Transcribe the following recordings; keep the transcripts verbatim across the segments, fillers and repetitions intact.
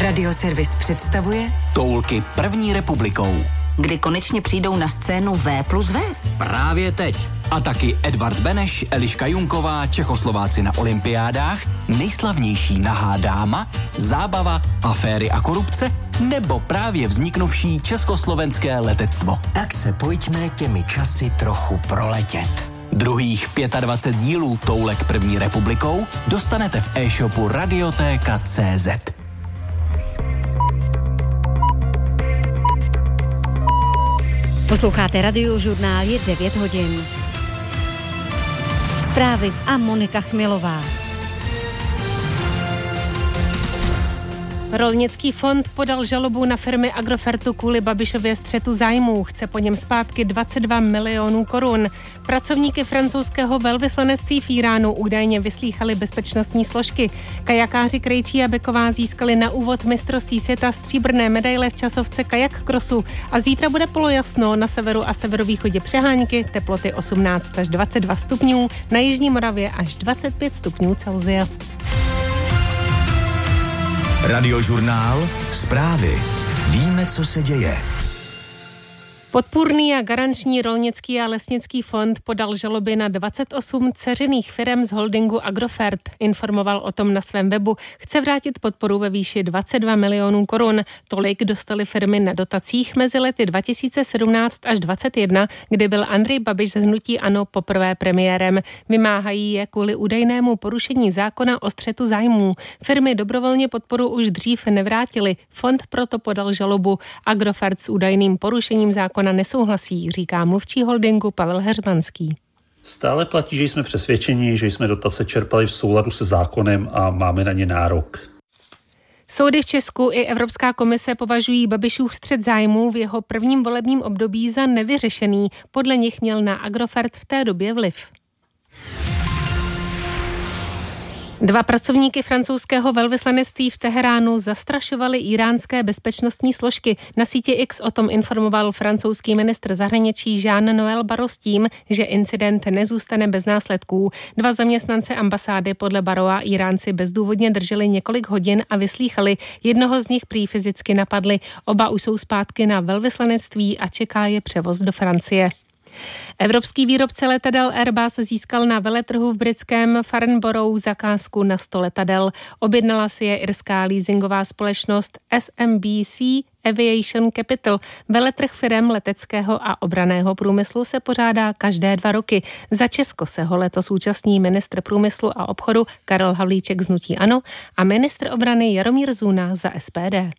Radioservis představuje Toulky první republikou. Kdy konečně přijdou na scénu V plus V? Právě teď. A taky Edvard Beneš, Eliška Junková, Čechoslováci na olympiádách, nejslavnější nahá dáma, zábava, aféry a korupce, nebo právě vzniknuvší československé letectvo. Tak se pojďme těmi časy trochu proletět. Druhých dvacet pět dílů Toulek první republikou dostanete v e-shopu Radiotéka tečka cé zet. Posloucháte Radiožurnál, je devět hodin. Zprávy a Monika Chmilová. Rolnický fond podal žalobu na firmy Agrofertu kvůli Babišově střetu zájmů. Chce po něm zpátky dvacet dva milionů korun. Pracovníky francouzského velvyslanectví v Iránu údajně vyslýchali bezpečnostní složky. Kajakáři Krejčí a Beková získali na úvod mistrovství světa stříbrné medaile v časovce kajak crossu. A zítra bude polojasno, na severu a severovýchodě přehánky, teploty osmnáct až dvacet dva stupňů, na jižní Moravě až dvacet pět stupňů Celsia. Radiožurnál, zprávy. Víme, co se děje. Podpůrný a garanční rolnický a lesnický fond podal žaloby na dvacet osm dceřiných firem z holdingu Agrofert. Informoval o tom na svém webu. Chce vrátit podporu ve výši dvacet dva milionů korun. Tolik dostaly firmy na dotacích mezi lety dva tisíce sedmnáct až dvacet jedna, kdy byl Andrej Babiš z hnutí ANO poprvé premiérem. Vymáhají je kvůli údajnému porušení zákona o střetu zájmů. Firmy dobrovolně podporu už dřív nevrátily. Fond proto podal žalobu. Agrofert s údajným porušením zákona nesouhlasí, říká mluvčí holdingu Pavel Heřmanský. Stále platí, že jsme přesvědčeni, že jsme dotace čerpali v souladu se zákonem a máme na ně nárok. Soudy v Česku i Evropská komise považují Babišův střet zájmů v jeho prvním volebním období za nevyřešený. Podle nich měl na Agrofert v té době vliv. Dva pracovníky francouzského velvyslanectví v Teheránu zastrašovali íránské bezpečnostní složky. Na síti X o tom informoval francouzský ministr zahraničí Jean-Noël Barrot s tím, že incident nezůstane bez následků. Dva zaměstnance ambasády podle Barrota Iránci bezdůvodně drželi několik hodin a vyslýchali. Jednoho z nich prý fyzicky napadli. Oba už jsou zpátky na velvyslanectví a čeká je převoz do Francie. Evropský výrobce letadel Airbus získal na veletrhu v britském Farnborough zakázku na sto letadel. Objednala si je irská leasingová společnost S M B C Aviation Capital. Veletrh firem leteckého a obranného průmyslu se pořádá každé dva roky. Za Česko se ho letos účastní ministr průmyslu a obchodu Karel Havlíček z hnutí ANO a ministr obrany Jaromír Zuna za S P D.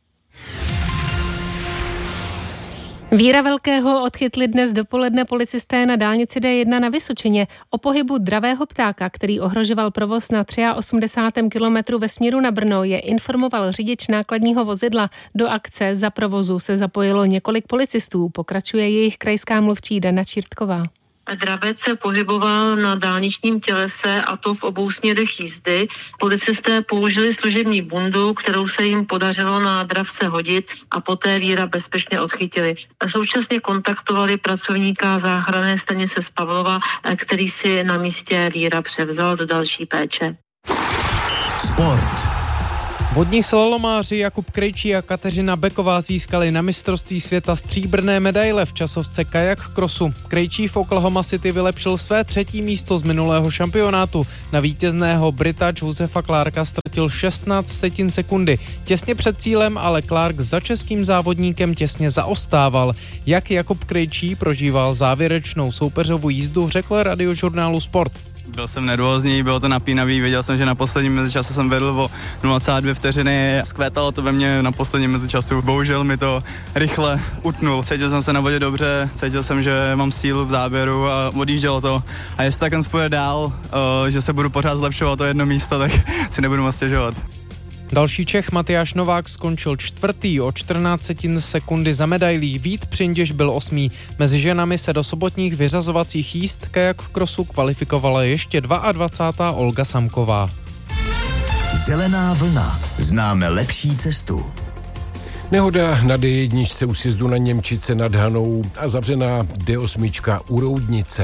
Víra Velkého odchytli dnes dopoledne policisté na dálnici D jedna na Vysočině. O pohybu dravého ptáka, který ohrožoval provoz na osmdesátém třetím kilometru ve směru na Brno, je informoval řidič nákladního vozidla. Do akce za provozu se zapojilo několik policistů, pokračuje jejich krajská mluvčí Dana Čírtková. Dravec se pohyboval na dálničním tělese, a to v obou směrech jízdy. Policisté použili služební bundu, kterou se jim podařilo na dravce hodit, a poté Víra bezpečně odchytili. Současně kontaktovali pracovníka záchranné stanice z Pavlova, který si na místě Víra převzal do další péče. Sport. Vodní slalomáři Jakub Krejčí a Kateřina Beková získali na mistrovství světa stříbrné medaile v časovce kajak crossu. Krejčí v Oklahoma City vylepšil své třetí místo z minulého šampionátu. Na vítězného Brita Josefa Clarka ztratil šestnáct setin sekundy. Těsně před cílem ale Clark za českým závodníkem těsně zaostával. Jak Jakub Krejčí prožíval závěrečnou soupeřovou jízdu, řekl Radiožurnálu Sport. Byl jsem nervózní, bylo to napínavý, věděl jsem, že na posledním mezičasu jsem vedl o nula celá dvě vteřiny, skvétalo to ve mně na posledním mezičasu, bohužel mi to rychle utnul. Cítil jsem se na vodě dobře, cítil jsem, že mám sílu v záběru a odjíždělo to. A jestli tak spojuje dál, že se budu pořád zlepšovat to jedno místo, tak si nebudu moc stěžovat. Další Čech Matyáš Novák skončil čtvrtý o čtrnáct setin sekundy za medailí. Vít Přinděž byl osmý. Mezi ženami se do sobotních vyřazovacích jízd kajak crossu kvalifikovala ještě dvacátá druhá Olga Samková. Zelená vlna. Známe lepší cestu. Nehoda na D jedna u sjezdu na Němčice nad Hanou a zavřená D osm u Roudnice.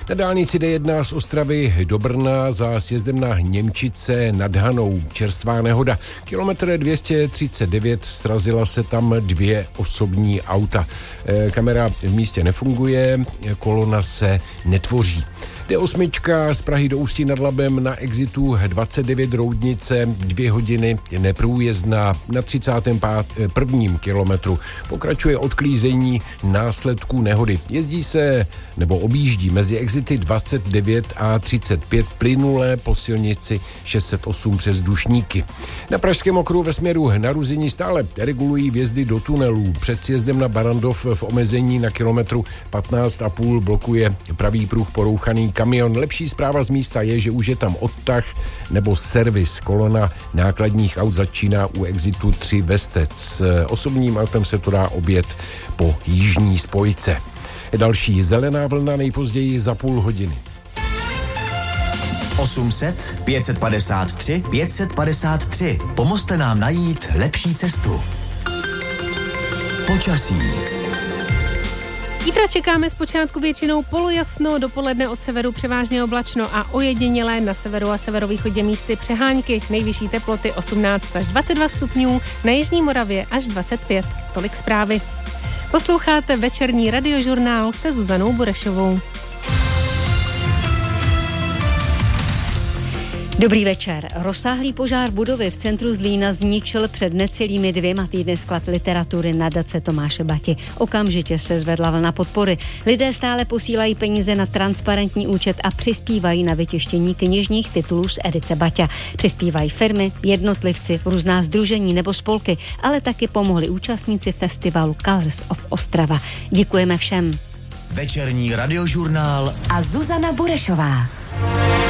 Na dálnici D jedna z Ostravy do Brna za sjezdem na Němčice nad Hanou čerstvá nehoda. Kilometr dvě stě třicet devět, srazila se tam dvě osobní auta. Kamera v místě nefunguje, kolona se netvoří. D osm z Prahy do Ústí nad Labem na exitu dvacet devět Roudnice, dvě hodiny neprůjezdná. Na třicátém prvním kilometru pokračuje odklízení následků nehody. Jezdí se nebo objíždí mezi exity dvacet devět a třicet pět plynulé po silnici šest set osm přes Dušníky. Na pražském okruhu ve směru na Ruzini stále regulují vjezdy do tunelů. Před sjezdem na Barandov v omezení na kilometru patnáct a půl blokuje pravý pruh porouchaný kamion. Lepší zpráva z místa je, že už je tam odtah nebo servis. Kolona nákladních aut začíná u exitu tři Vestec. S osobním autem se to dá objet po jižní spojce. Další zelená vlna nejpozději za půl hodiny. osm set, pět set padesát tři, pět set padesát tři. Pomozte nám najít lepší cestu. Počasí. Zítra čekáme zpočátku většinou polojasno, dopoledne od severu převážně oblačno a ojedinělé na severu a severovýchodě místy přehánky. Nejvyšší teploty osmnáct až dvacet dva stupňů, na jižní Moravě až dvacet pět. Tolik zprávy. Posloucháte večerní radiožurnál se Zuzanou Burešovou. Dobrý večer. Rozsáhlý požár budovy v centru Zlína zničil před necelými dvěma týdny sklad literatury nadace Tomáše Bati. Okamžitě se zvedla vlna podpory. Lidé stále posílají peníze na transparentní účet a přispívají na vytištění knižních titulů z edice Baťa. Přispívají firmy, jednotlivci, různá sdružení nebo spolky, ale taky pomohli účastníci festivalu Colors of Ostrava. Děkujeme všem. Večerní radiožurnál a Zuzana Burešová.